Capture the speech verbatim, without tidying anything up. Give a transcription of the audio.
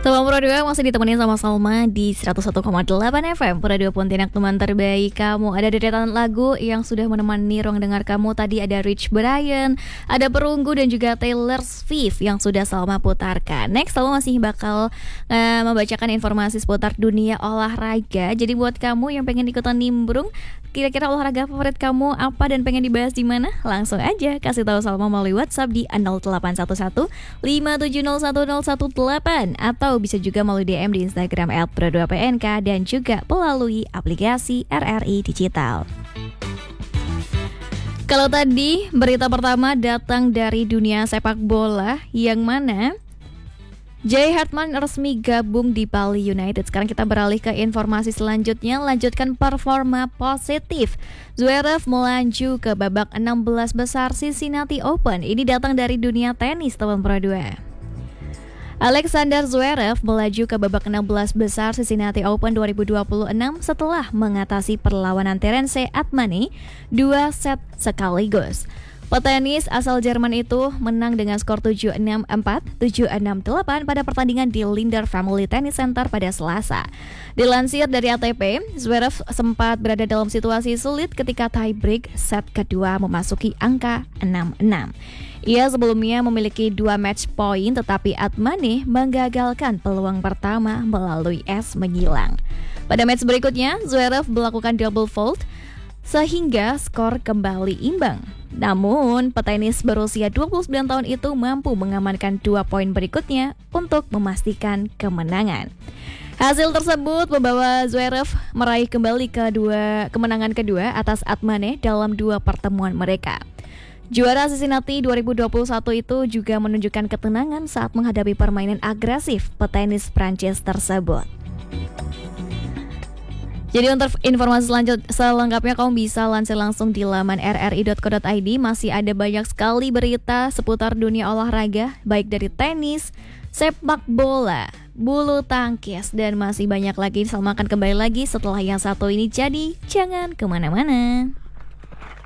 Sobat Pro dua masih ditemenin sama Salma di seratus satu koma delapan F M Pro dua Pontianak, teman terbaik kamu. Ada deretan lagu yang sudah menemani ruang dengar kamu. Tadi ada Rich Brian, ada Perunggu dan juga Taylor Swift yang sudah Salma putarkan. Next, Salma masih bakal uh, membacakan informasi seputar dunia olahraga. Jadi buat kamu yang pengen ikutan nimbrung, kira-kira olahraga favorit kamu apa dan pengen dibahas di mana? Langsung aja kasih tahu Salma melalui WhatsApp di nol delapan satu satu lima tujuh nol satu nol satu delapan atau bisa juga melalui D M di Instagram et pro dua p n k dan juga melalui aplikasi R R I Digital. Kalau tadi berita pertama datang dari dunia sepak bola yang mana Jay Hartman resmi gabung di Bali United. Sekarang kita beralih ke informasi selanjutnya. Lanjutkan performa positif, Zverev melaju ke babak enam belas besar Cincinnati Open. Ini datang dari dunia tenis, teman Pro dua. Alexander Zverev melaju ke babak enam belas besar Cincinnati Open dua ribu dua puluh enam setelah mengatasi perlawanan Terence Atmani dua set sekaligus. Petenis asal Jerman itu menang dengan skor tujuh enam empat, tujuh enam delapan pada pertandingan di Lindner Family Tennis Center pada Selasa. Dilansir dari A T P, Zverev sempat berada dalam situasi sulit ketika tiebreak set kedua memasuki angka enam enam. Ia sebelumnya memiliki dua match point, tetapi Atmani menggagalkan peluang pertama melalui es menyilang. Pada match berikutnya, Zverev melakukan double fault sehingga skor kembali imbang. Namun, petenis berusia dua puluh sembilan tahun itu mampu mengamankan dua poin berikutnya untuk memastikan kemenangan. Hasil tersebut membawa Zverev meraih kembali kedua kemenangan kedua atas Atmane dalam dua pertemuan mereka. Juara Cincinnati dua ribu dua puluh satu itu juga menunjukkan ketenangan saat menghadapi permainan agresif petenis Prancis tersebut. Jadi untuk informasi selanjut selengkapnya kamu bisa lansir langsung di laman r r i dot co dot i d. Masih ada banyak sekali berita seputar dunia olahraga, baik dari tenis, sepak bola, bulu tangkis, dan masih banyak lagi. Salma akan kembali lagi setelah yang satu ini, jadi jangan kemana-mana.